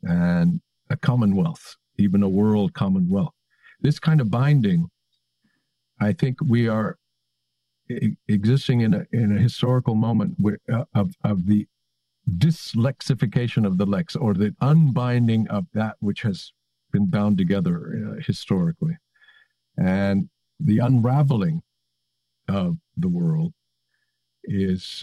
and a commonwealth, even a world commonwealth. This kind of binding, I think we are existing in a historical moment of the dyslexification of the lex, or the unbinding of that which has been bound together historically, and the unraveling of the world is,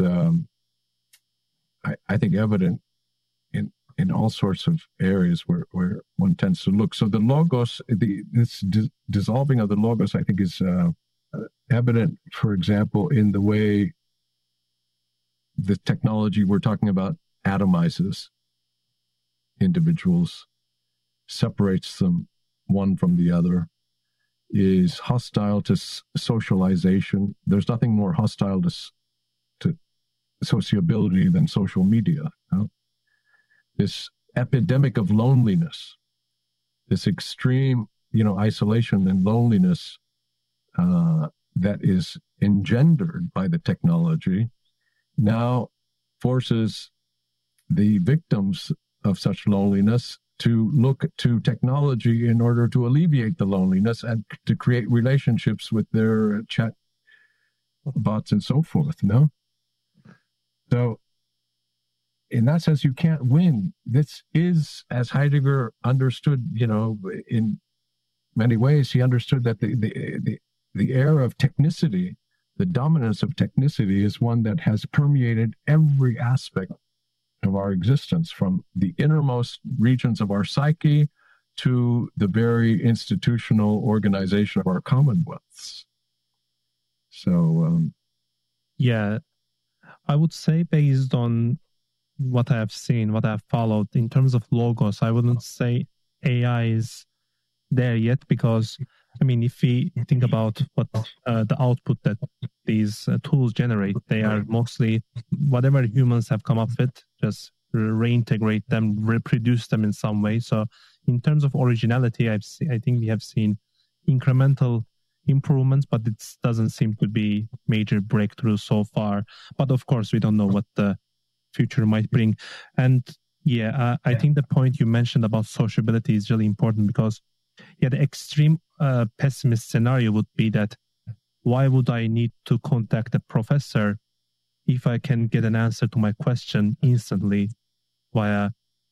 I think, evident in all sorts of areas where one tends to look. So the logos, this dissolving of the logos, I think, is evident, for example, in the way the technology we're talking about atomizes individuals, separates them one from the other, is hostile to socialization. There's nothing more hostile to sociability than social media. This epidemic of loneliness, this extreme, isolation and loneliness that is engendered by the technology, now forces the victims of such loneliness to look to technology in order to alleviate the loneliness and to create relationships with their chat bots and so forth. So in that sense, you can't win. This is, as Heidegger understood, in many ways, he understood that the era of technicity, the dominance of technicity, is one that has permeated every aspect of our existence, from the innermost regions of our psyche to the very institutional organization of our commonwealths. So, yeah, I would say, based on what I have seen, what I have followed in terms of logos, I wouldn't say AI is there yet, because if we think about what the output that these tools generate, they are mostly whatever humans have come up with, just reintegrate them, reproduce them in some way. So in terms of originality, I think we have seen incremental improvements, but it doesn't seem to be major breakthroughs so far. But of course, we don't know what the future might bring. And I think the point you mentioned about sociability is really important, because the extreme pessimist scenario would be that why would I need to contact a professor if I can get an answer to my question instantly via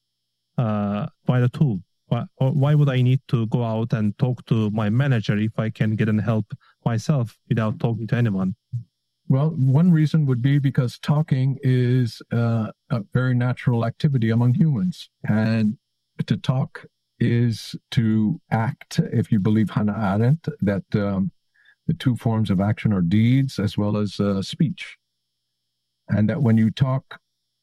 the tool? Why would I need to go out and talk to my manager if I can get an help myself without talking to anyone? Well, one reason would be because talking is a very natural activity among humans. And to talk is to act, if you believe Hannah Arendt, that the two forms of action are deeds as well as speech. And that when you talk,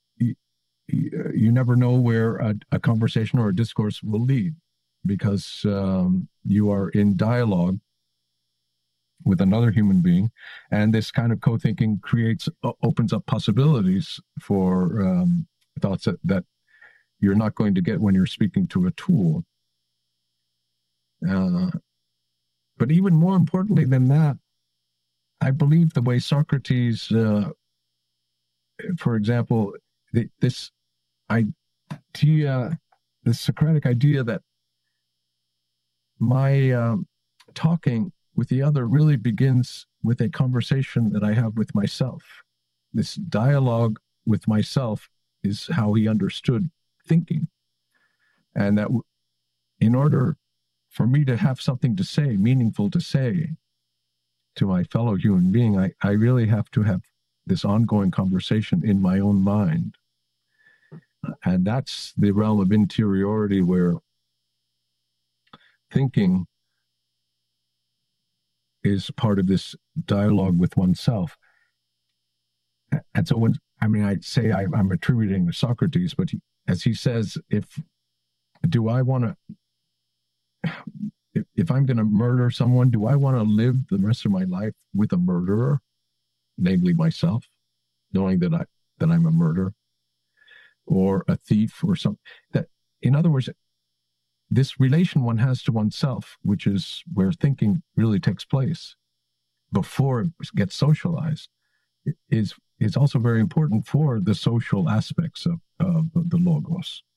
you never know where a conversation or a discourse will lead, because you are in dialogue with another human being, and this kind of co-thinking opens up possibilities for thoughts that you're not going to get when you're speaking to a tool. But even more importantly than that, I believe the way Socrates, for example, this idea, this Socratic idea that my talking with the other really begins with a conversation that I have with myself. This dialogue with myself is how he understood thinking. And that in order for me to have something to say, meaningful to say to my fellow human being, I really have to have this ongoing conversation in my own mind. And that's the realm of interiority, where thinking is part of this dialogue with oneself. And so I'd say I'm attributing to Socrates, but as he says, if I'm going to murder someone, do I want to live the rest of my life with a murderer, namely myself, knowing that I'm a murderer or a thief or something? That, in other words, this relation one has to oneself, which is where thinking really takes place before it gets socialized, is also very important for the social aspects of the logos.